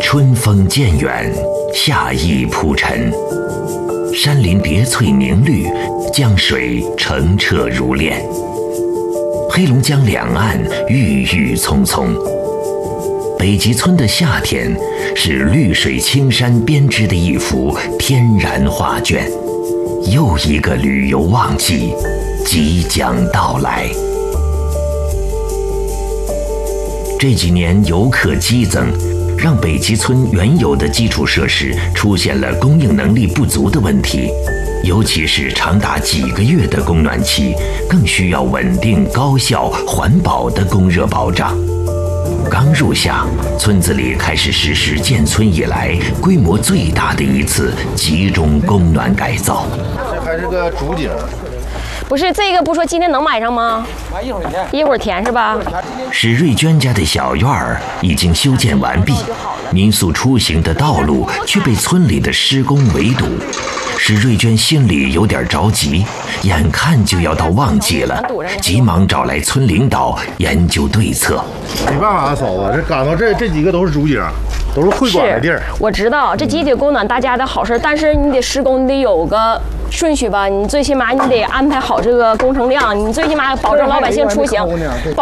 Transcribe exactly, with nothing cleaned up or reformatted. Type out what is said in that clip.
春风渐远，夏意铺陈，山林叠翠凝绿，江水澄澈如练。黑龙江两岸郁郁葱葱，北极村的夏天是绿水青山编织的一幅天然画卷。又一个旅游旺季即将到来。这几年游客激增，让北极村原有的基础设施出现了供应能力不足的问题，尤其是长达几个月的供暖期，更需要稳定、高效、环保的供热保障。刚入夏，村子里开始实施建村以来规模最大的一次集中供暖改造。 这还是个主景。 不是这个，不说今天能买上吗？ 买一会儿填， 一会儿填是吧？ 史瑞娟家的小院儿已经修建完毕，民宿出行的道路却被村里的施工围堵。史瑞娟心里有点着急，眼看就要到旺季了，急忙找来村领导研究对策。 没办法啊，嫂子，这赶到这这几个都是主景，都是会馆的地儿。 我知道这集体供暖大家的好事，但是你得施工，你得有个顺序吧，你最起码你得安排好这个工程量，你最起码保证老百姓出行。